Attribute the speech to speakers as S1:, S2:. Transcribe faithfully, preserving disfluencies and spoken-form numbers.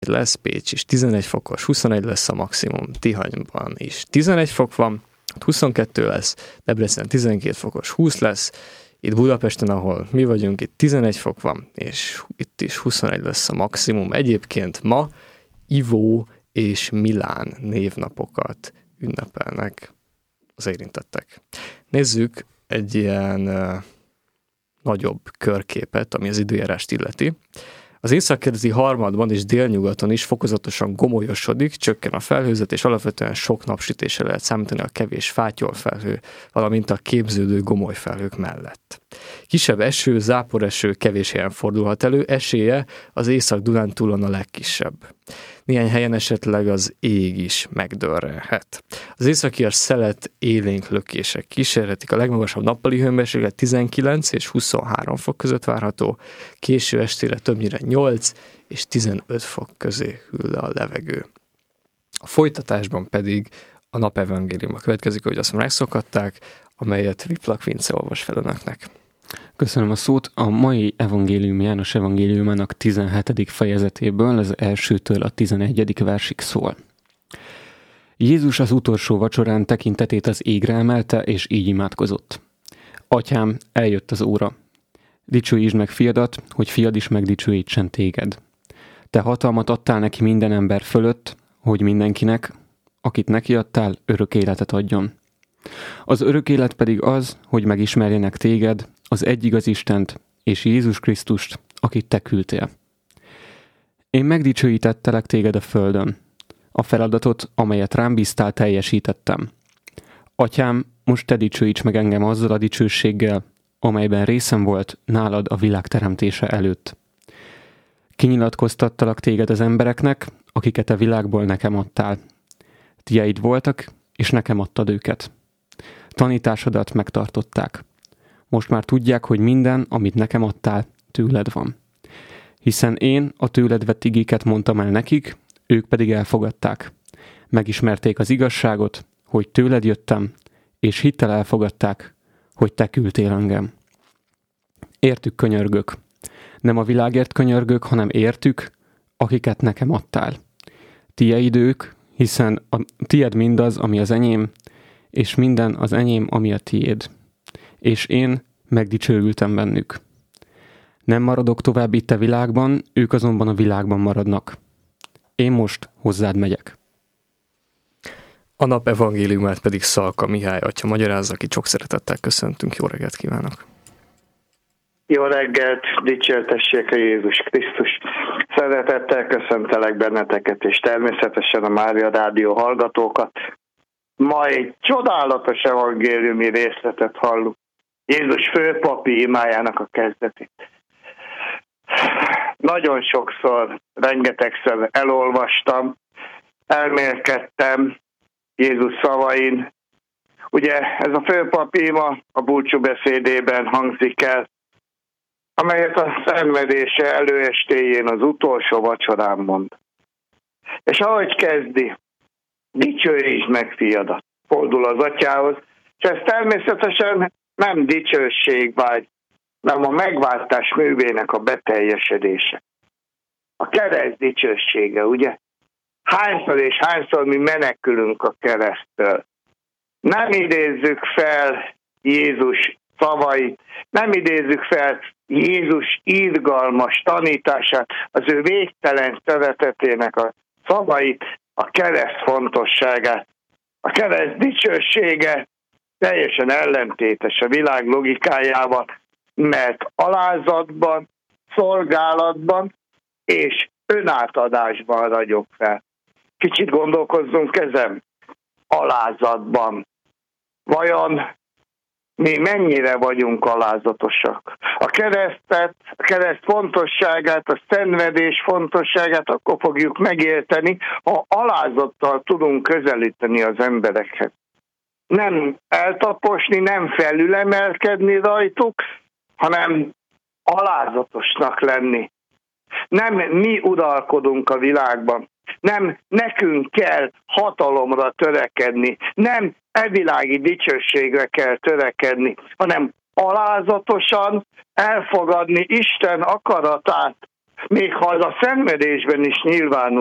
S1: lesz, Pécs is tizenegy fokos, huszonegy lesz a maximum, Tihanyban is tizenegy fok van, huszonkettő lesz, Debrecen tizenkét fokos, húsz lesz, itt Budapesten, ahol mi vagyunk, itt tizenegy fok van, és itt is huszonegy lesz a maximum. Egyébként ma Ivó és Milán névnapokat ünnepelnek az érintettek. Nézzük egy ilyen uh, nagyobb körképet, ami az időjárást illeti. Az északkeleti harmadban és délnyugaton is fokozatosan gomolyosodik, csökken a felhőzet, és alapvetően sok napsütésre lehet számítani a kevés fátyolfelhő, valamint a képződő gomolyfelhők mellett. Kisebb eső, záporeső kevés helyen fordulhat elő, esélye az Észak-Dunántúlon a legkisebb. Néhány helyen esetleg az ég is megdörrelhet. Az északias szelet élénk lökések kísérhetik, a legmagasabb nappali hőmérséklet tizenkilenc és huszonhárom fok között várható, késő estére többnyire nyolc és tizenöt fok közé hűl le a levegő. A folytatásban pedig a napevangéliuma következik, ahogy azt megszokhatták, amelyet Viplak Vince olvas fel önöknek.
S2: Köszönöm a szót. A mai evangélium János evangéliumának tizenhetedik fejezetéből, az elsőtől a tizenegyedik versig szól. Jézus az utolsó vacsorán tekintetét az égre emelte, és így imádkozott. Atyám, eljött az óra. Dicsőítsd meg fiadat, hogy fiad is megdicsőítsen téged. Te hatalmat adtál neki minden ember fölött, hogy mindenkinek, akit neki adtál, örök életet adjon. Az örök élet pedig az, hogy megismerjenek téged, az egyigaz Istent és Jézus Krisztust, akit te küldtél. Én megdicsőítettelek téged a földön. A feladatot, amelyet rám bíztál, teljesítettem. Atyám, most te dicsőíts meg engem azzal a dicsőséggel, amelyben részem volt nálad a világ teremtése előtt. Kinyilatkoztattalak téged az embereknek, akiket a világból nekem adtál. Tieid voltak, és nekem adtad őket. Tanításodat megtartották. Most már tudják, hogy minden, amit nekem adtál, tőled van. Hiszen én a tőled vett igéket mondtam el nekik, ők pedig elfogadták. Megismerték az igazságot, hogy tőled jöttem, és hittel elfogadták, hogy te küldtél engem. Értük könyörgök. Nem a világért könyörgök, hanem értük, akiket nekem adtál. Tieid ők, hiszen a tied mindaz, ami az enyém, és minden az enyém, ami a tiéd. És én megdicsőültem bennük. Nem maradok tovább itt a világban, ők azonban a világban maradnak. Én most hozzád megyek.
S1: A nap evangéliumát pedig Szalka Mihály atya magyarázza, aki sok szeretettel köszöntünk. Jó reggelt kívánok!
S3: Jó reggelt, dicsértessék a Jézus Krisztus. Szeretettel köszöntelek benneteket, és természetesen a Mária Rádió hallgatókat. Ma egy csodálatos evangéliumi részletet hallunk. Jézus főpapi imájának a kezdetét. Nagyon sokszor, rengetegszer elolvastam, elmélkedtem Jézus szavain. Ugye ez a főpapi ima a búcsúbeszédében hangzik el, amelyet a szenvedése előestéjén az utolsó vacsorán mond. És ahogy kezdi, dicsőítsd meg fiadat, fordul az atyához, és ez természetesen nem dicsőségvágy, hanem a megváltás művének a beteljesedése. A kereszt dicsősége, ugye? Hányszor és hányszor mi menekülünk a kereszttől. Nem idézzük fel Jézus szavait, nem idézzük fel Jézus irgalmas tanítását, az ő végtelen szeretetének a szavait, a kereszt fontosságát. A kereszt dicsősége teljesen ellentétes a világ logikájával, mert alázatban, szolgálatban és önátadásban ragyog fel. Kicsit gondolkozzunk ezen. Alázatban. Vajon mi mennyire vagyunk alázatosak? A keresztet, a kereszt fontosságát, a szenvedés fontosságát akkor fogjuk megérteni, ha alázattal tudunk közelíteni az emberekhez. Nem eltaposni, nem felülemelkedni rajtuk, hanem alázatosnak lenni. Nem mi uralkodunk a világban, nem nekünk kell hatalomra törekedni, nem evilági dicsőségre kell törekedni, hanem alázatosan elfogadni Isten akaratát, még ha az a szenvedésben is nyilvánul,